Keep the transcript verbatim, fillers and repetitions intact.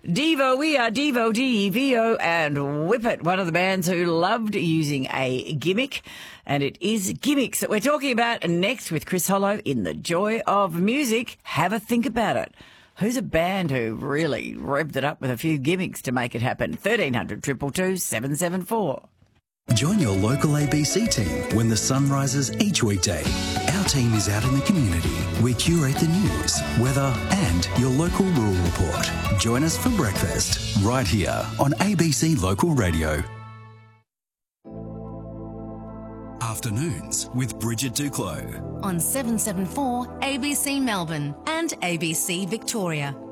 Devo, we are Devo, D E V O, and Whip It, one of the bands who loved using a gimmick. And it is gimmicks that we're talking about next with Chris Hollow in The Joy of Music. Have a think about it. Who's a band who really revved it up with a few gimmicks to make it happen? thirteen hundred, two two two, seven seven four. Join your local A B C team when the sun rises each weekday. Our team is out in the community. We curate the news, weather and your local rural report. Join us for breakfast right here on A B C Local Radio. Afternoons with Bridget Duclos on seven seven four A B C Melbourne and A B C Victoria.